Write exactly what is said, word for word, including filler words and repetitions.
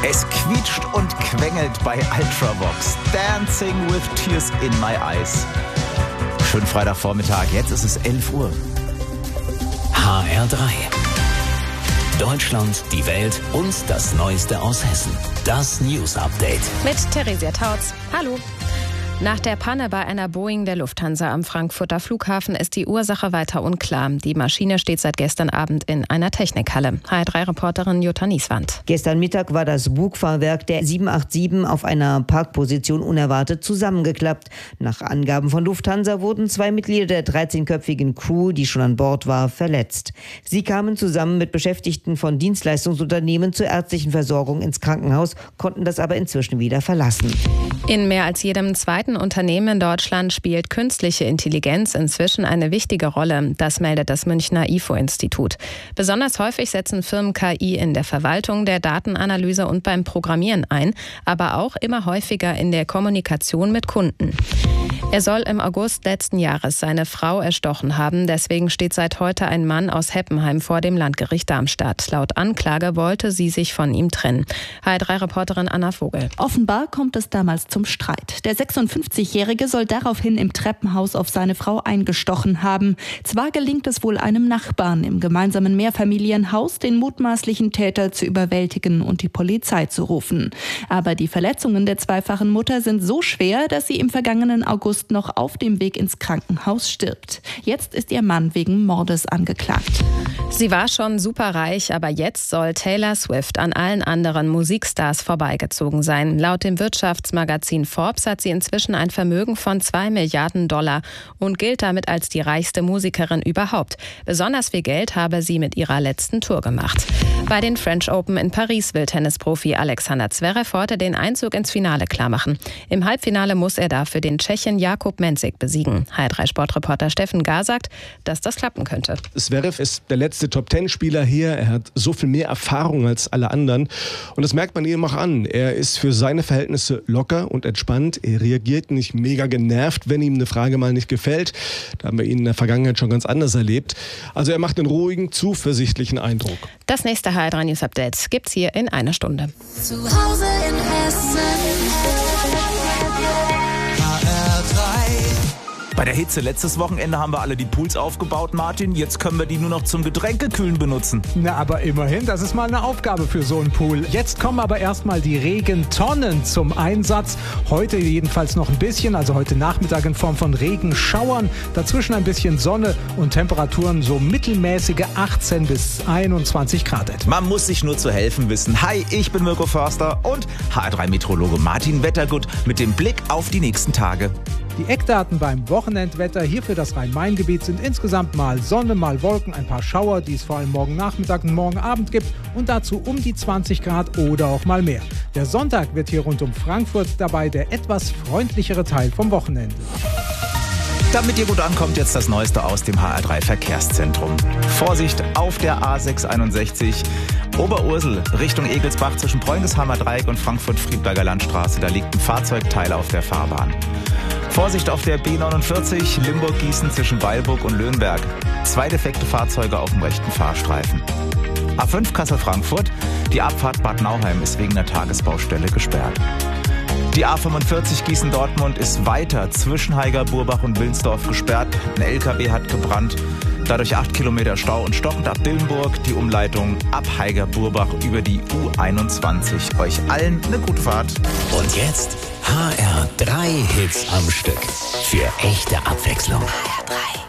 Es quietscht und quengelt bei Ultravox. Dancing with Tears in My Eyes. Schönen Freitagvormittag, jetzt ist es elf Uhr. H R drei. Deutschland, die Welt und das Neueste aus Hessen. Das News Update. Mit Theresia Tautz. Hallo. Nach der Panne bei einer Boeing der Lufthansa am Frankfurter Flughafen ist die Ursache weiter unklar. Die Maschine steht seit gestern Abend in einer Technikhalle. H R drei Reporterin Jutta Nieswand. Gestern Mittag war das Bugfahrwerk der sieben acht sieben auf einer Parkposition unerwartet zusammengeklappt. Nach Angaben von Lufthansa wurden zwei Mitglieder der dreizehnköpfigen Crew, die schon an Bord war, verletzt. Sie kamen zusammen mit Beschäftigten von Dienstleistungsunternehmen zur ärztlichen Versorgung ins Krankenhaus, konnten das aber inzwischen wieder verlassen. In mehr als jedem zweiten Unternehmen in Deutschland spielt künstliche Intelligenz inzwischen eine wichtige Rolle. Das meldet das Münchner I F O-Institut. Besonders häufig setzen Firmen K I in der Verwaltung, der Datenanalyse und beim Programmieren ein, aber auch immer häufiger in der Kommunikation mit Kunden. Er soll im August letzten Jahres seine Frau erstochen haben. Deswegen steht seit heute ein Mann aus Heppenheim vor dem Landgericht Darmstadt. Laut Anklage wollte sie sich von ihm trennen. H R drei Reporterin Anna Vogel. Offenbar kommt es damals zum Streit. Der sechsundfünfzigjährige soll daraufhin im Treppenhaus auf seine Frau eingestochen haben. Zwar gelingt es wohl einem Nachbarn im gemeinsamen Mehrfamilienhaus, den mutmaßlichen Täter zu überwältigen und die Polizei zu rufen. Aber die Verletzungen der zweifachen Mutter sind so schwer, dass sie im vergangenen August noch auf dem Weg ins Krankenhaus stirbt. Jetzt ist ihr Mann wegen Mordes angeklagt. Sie war schon superreich, aber jetzt soll Taylor Swift an allen anderen Musikstars vorbeigezogen sein. Laut dem Wirtschaftsmagazin Forbes hat sie inzwischen ein Vermögen von zwei Milliarden Dollar und gilt damit als die reichste Musikerin überhaupt. Besonders viel Geld habe sie mit ihrer letzten Tour gemacht. Bei den French Open in Paris will Tennisprofi Alexander Zverev heute den Einzug ins Finale klarmachen. Im Halbfinale muss er dafür den Tschechen Jakub Mensik besiegen. H R drei Sportreporter Steffen Gar sagt, dass das klappen könnte. Zverev ist der letzte Top-Ten-Spieler hier. Er hat so viel mehr Erfahrung als alle anderen. Und das merkt man ihm auch an. Er ist für seine Verhältnisse locker und entspannt. Er reagiert nicht mega genervt, wenn ihm eine Frage mal nicht gefällt. Da haben wir ihn in der Vergangenheit schon ganz anders erlebt. Also er macht einen ruhigen, zuversichtlichen Eindruck. Das nächste H R drei News Update gibt's hier in einer Stunde. Zu Hause in Hessen. Bei der Hitze letztes Wochenende haben wir alle die Pools aufgebaut, Martin. Jetzt können wir die nur noch zum Getränkekühlen benutzen. Na, aber immerhin, das ist mal eine Aufgabe für so einen Pool. Jetzt kommen aber erstmal die Regentonnen zum Einsatz. Heute jedenfalls noch ein bisschen, also heute Nachmittag in Form von Regenschauern. Dazwischen ein bisschen Sonne und Temperaturen so mittelmäßige achtzehn bis einundzwanzig Grad etwa. Man muss sich nur zu helfen wissen. Hi, ich bin Mirko Förster und H R drei Meteorologe Martin Wettergut mit dem Blick auf die nächsten Tage. Die Eckdaten beim Wochenendwetter hier für das Rhein-Main-Gebiet sind insgesamt mal Sonne, mal Wolken, ein paar Schauer, die es vor allem morgen Nachmittag und morgen Abend gibt und dazu um die zwanzig Grad oder auch mal mehr. Der Sonntag wird hier rund um Frankfurt dabei der etwas freundlichere Teil vom Wochenende. Damit ihr gut ankommt, jetzt das Neueste aus dem H R drei Verkehrszentrum. Vorsicht auf der A sechshunderteinundsechzig Oberursel Richtung Egelsbach zwischen Preungeshammer Dreieck und Frankfurt-Friedberger Landstraße. Da liegt ein Fahrzeugteil auf der Fahrbahn. Vorsicht auf der B neunundvierzig Limburg-Gießen zwischen Weilburg und Löhnberg. Zwei defekte Fahrzeuge auf dem rechten Fahrstreifen. A fünf Kassel-Frankfurt. Die Abfahrt Bad Nauheim ist wegen der Tagesbaustelle gesperrt. Die A fünfundvierzig Gießen-Dortmund ist weiter zwischen Haiger-Burbach und Wilnsdorf gesperrt. Ein L K W hat gebrannt. Dadurch acht Kilometer Stau und stockend ab Dillenburg. Die Umleitung ab Haiger-Burbach über die U einundzwanzig. Euch allen eine gute Fahrt. Und jetzt H R drei Hits am Stück. Für echte Abwechslung. H R drei.